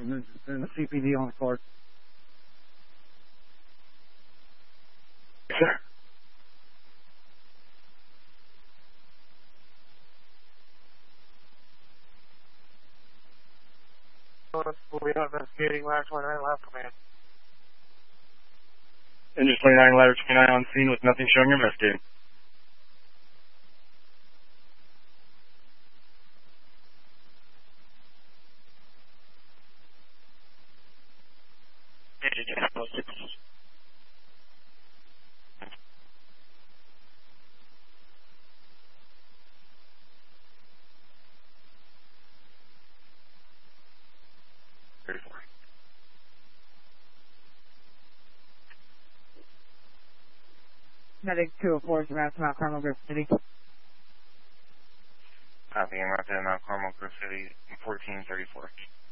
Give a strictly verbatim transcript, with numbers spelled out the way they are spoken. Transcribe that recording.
and the C P D on the card. Sir. We are investigating ladder twenty-nine, last command. Engine twenty-nine, ladder twenty-nine on scene with nothing showing or investigating. thirty-four. Medic two oh four is around to Mount Carmel Grove City. Copy, I'm out there in Mount Carmel Grove City, fourteen thirty-four.